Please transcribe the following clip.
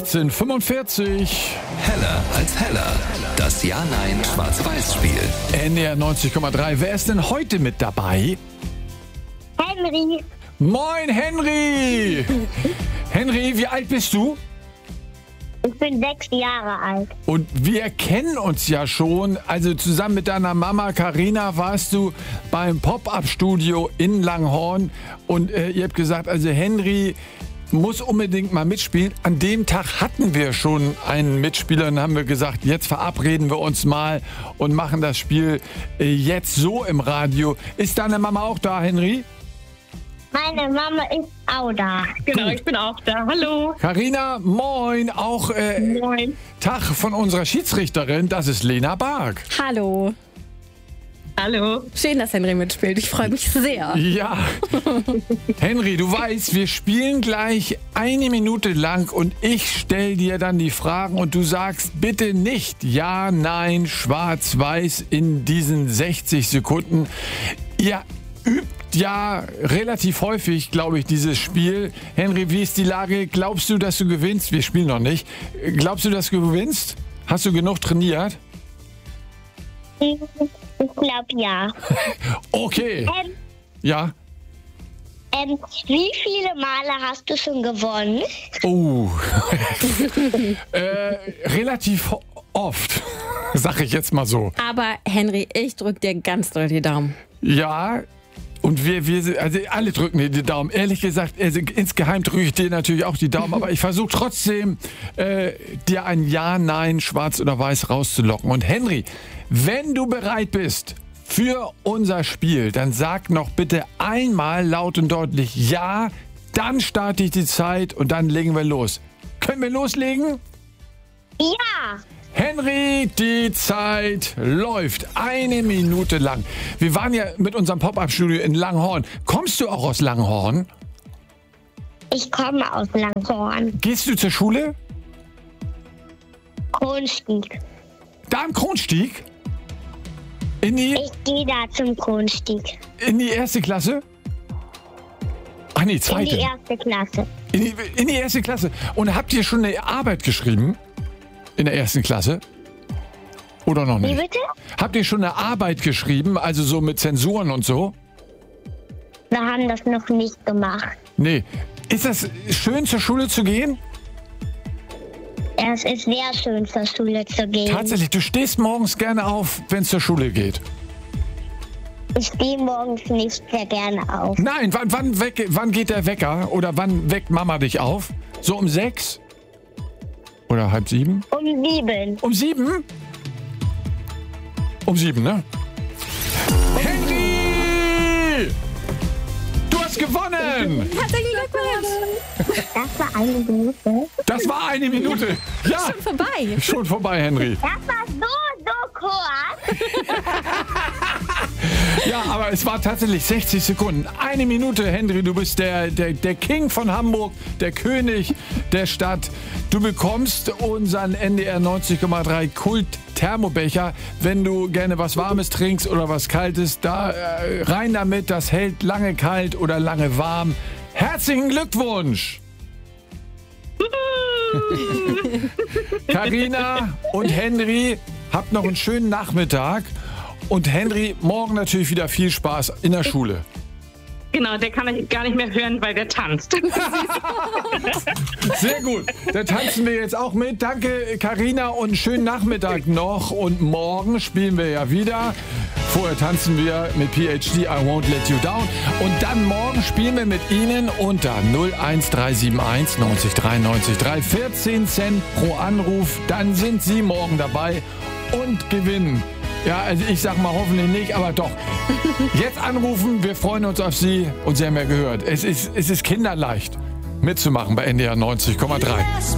13:45. Heller als Heller. Das Ja-Nein-Schwarz-Weiß-Spiel. NDR 90,3. Wer ist denn heute mit dabei? Henry. Moin, Henry! Henry, wie alt bist du? Ich bin 6 Jahre alt. Und wir kennen uns ja schon. Also zusammen mit deiner Mama Carina warst du beim Pop-Up-Studio in Langhorn. Und ihr habt gesagt, also Henry muss unbedingt mal mitspielen. An dem Tag hatten wir schon einen Mitspieler und haben wir gesagt, jetzt verabreden wir uns mal und machen das Spiel jetzt so im Radio. Ist deine Mama auch da, Henry? Meine Mama ist auch da. Genau, ich bin auch da. Hallo. Carina, moin. Auch Moin. Tag von unserer Schiedsrichterin, das ist Lena Bark. Hallo. Hallo. Schön, dass Henry mitspielt. Ich freue mich sehr. Ja. Henry, du weißt, wir spielen gleich 1 Minute lang und ich stelle dir dann die Fragen und du sagst bitte nicht ja, nein, schwarz, weiß in diesen 60 Sekunden. Ihr übt ja relativ häufig, glaube ich, dieses Spiel. Henry, wie ist die Lage? Glaubst du, dass du gewinnst? Wir spielen noch nicht. Glaubst du, dass du gewinnst? Hast du genug trainiert? Ich glaube ja. Okay. Ja. Wie viele Male hast du schon gewonnen? Oh. Relativ oft, sag ich jetzt mal so. Aber Henry, ich drücke dir ganz doll die Daumen. Ja. Und also alle drücken dir die Daumen. Ehrlich gesagt, also insgeheim drücke ich dir natürlich auch die Daumen, aber ich versuche trotzdem, dir ein Ja, Nein, Schwarz oder Weiß rauszulocken. Und Henry, wenn du bereit bist für unser Spiel, dann sag noch bitte einmal laut und deutlich Ja, dann starte ich die Zeit und dann legen wir los. Können wir loslegen? Ja. Henry, die Zeit läuft 1 Minute lang. Wir waren ja mit unserem Pop-Up-Studio in Langhorn. Kommst du auch aus Langhorn? Ich komme aus Langhorn. Gehst du zur Schule? Kronstieg. Da am Kronstieg? In die Ich gehe da zum Kronstieg. erste Klasse? Ach nee, In die zweite. erste Klasse. In die erste Klasse. Und habt ihr schon eine Arbeit geschrieben? In der ersten Klasse? Oder noch Wie nicht? bitte? Habt ihr schon eine Arbeit geschrieben, also so mit Zensuren und so? Wir haben das noch nicht gemacht. Nee. Ist das schön, zur Schule zu gehen? Es ist sehr schön, zur Schule zu gehen. Tatsächlich, du stehst morgens gerne auf, wenn es zur Schule geht. Ich stehe morgens nicht sehr gerne auf. Nein, wann geht der Wecker? Oder wann weckt Mama dich auf? So um 6? Oder halb 7? Um 7. Um 7? Um 7, ne? Henry! Du hast gewonnen! Herzlichen Glückwunsch. Das war 1 Minute. Das war 1 Minute. Ja, Schon vorbei. schon vorbei, Henry. Das war so kurz. Ja, aber es war tatsächlich 60 Sekunden. 1 Minute, Henry, du bist der King von Hamburg, der König der Stadt. Du bekommst unseren NDR 90,3 Kult-Thermobecher. Wenn du gerne was Warmes trinkst oder was Kaltes, da rein damit. Das hält lange kalt oder lange warm. Herzlichen Glückwunsch! Carina und Henry, habt noch einen schönen Nachmittag. Und Henry, morgen natürlich wieder viel Spaß in der Schule. Genau, der kann ich gar nicht mehr hören, weil der tanzt. Sehr gut. Da tanzen wir jetzt auch mit. Danke, Carina, und schönen Nachmittag noch. Und morgen spielen wir ja wieder. Vorher tanzen wir mit PhD, I Won't Let You Down. Und dann morgen spielen wir mit Ihnen unter 01371 90 93 3. 14 Cent pro Anruf. Dann sind Sie morgen dabei und gewinnen. Ja, also ich sag mal hoffentlich nicht, aber doch. Jetzt anrufen, wir freuen uns auf Sie. Und Sie haben ja gehört, es ist kinderleicht mitzumachen bei NDR 90,3.